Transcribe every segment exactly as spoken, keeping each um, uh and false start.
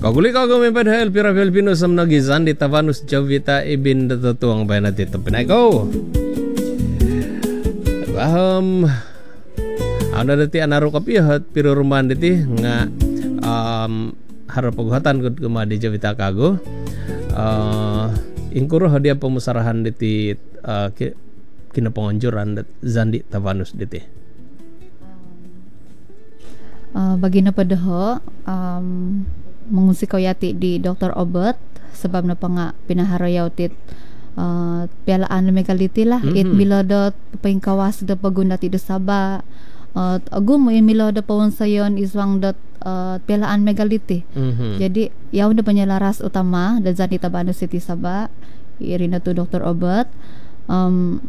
Kaguli kau kami pada Elvira Filipino sam nagizan di Tavanus Jovita ibin datutuang bayan natin tapinay ko. Baham ada dati anaro kapihat pero ruman dati nga um, harap paghatan kud kuma di Jovita kago. Uh, ingkuro hadia pemusarahan dati uh, kinapanganjuran dat Zandi Tavanus dati. Uh, bagina pa daho um, mengusi ko yati di Doktor Obet sebab na pa nga pinaharayaw tit uh, pialaan na megaliti lah mm-hmm. it milodot paingkawas da pagunda ti Saba uh, agum mo milodot pawon sayon iswang dot uh, pialaan megaliti mm-hmm. jadi yaw da panyalaras utama da Zandi Tavanus City Saba irina tu Doktor Obet um,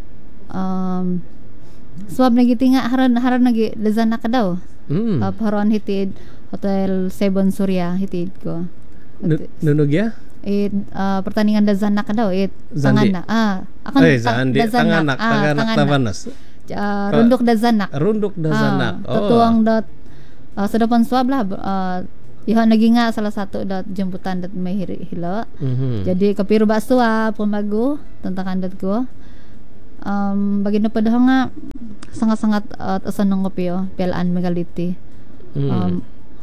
um, suab nagiti nga haran haran nagi dazana ka daw mm. uh, haron hitid Hotel Seven Surya hitid ko. Nunog ya? It uh, pertandingan Dazana ka daw it Zandi. Tanganak. Ah, akan Ay, Zandi Tanganak, ah, Tanganak Tavanus. Uh, Rundok Dazanak. Rundok Dazanak. Ah, oh. Tutuang dot uh, sedapan swab lah uh, iha naging nga salah satu dot jemputan dot may hilo. Mm-hmm. Jadi kapiru ba swab pemagu tentang dot ko. Um, bagina pa daw nga sangat-sangat uh, asan ng kopyo pelaan megaliti. Mm. Um,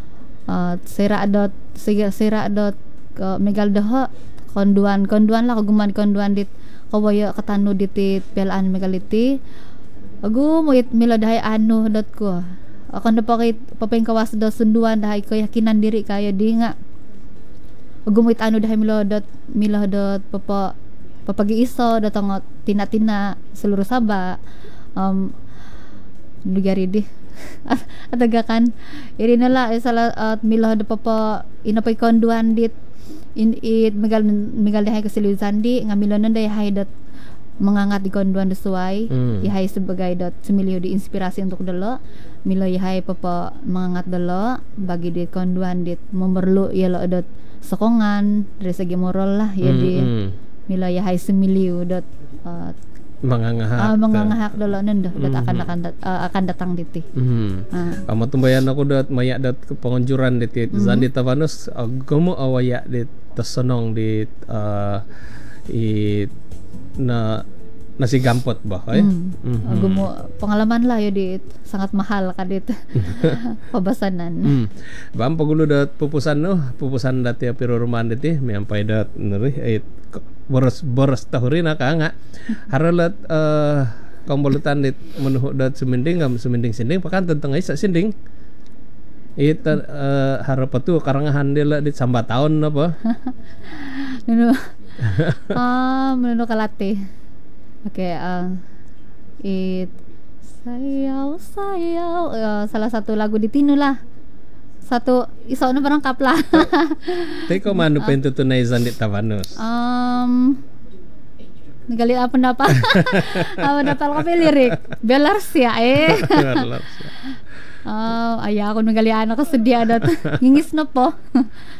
Uh, sira dot sira sira dot uh, megal daha konduan konduan lah kaguman konduan dit kawaya katanu dit pelaan megaliti agu moit miladahay anu dot ko akan dapakit papeng kawas do sunduan dahay keyakinan diri kayo di nga agu moit anu dahay milodot milodot papa papagi iso datang tina-tina seluruh Saba um dugari di atagakan iri nala salah at milah de papa inapay konduan dit in it megal megal dahay kasili Zandi nga milonon day haydat mengangat di konduan desuai mm. ihay sebagai dot semilio di inspirasi untuk delo milo ihay papa mengangat delo bagi di konduan dit memerlu yelo dot sokongan dari segi moral lah ya mm, di mm. milo ihay semilio dot uh, mangangahak uh, mangangahak dolo nendo dat mm-hmm. akan akan dat, uh, akan datang diti mm-hmm. uh. Kamu tumbayan aku dat mayak dat penganjuran diti mm-hmm. Zandi Tavanus kamu awaya dit tesenong di uh, i na nasi gampot bah eh mm. mm-hmm. Gumo pengalaman lah ya dit sangat mahal kadit pabasanan mm. Bam pagulo dat pupusan no pupusan dat ya piro ruman diti miampai dat neri it boros boros tahurina ka nga haralat uh, kombolutan dit menuh dat semending ngam semending sinding pakan tentang isa sinding itu uh, harapatu karangahan dela dit samba tahun apa nuno ah menuno kalate oke okay, uh, it sayau sayau uh, salah satu lagu di Tinu lah satu iso na barang kapla. Tapi kau mana pentu tunai Zandi Tavanus? Um, nagali apa dapat? Apa dapat kape lirik? Belars ya eh. Oh, ayah aku nagali anak kesedia dat. Ngingis na po.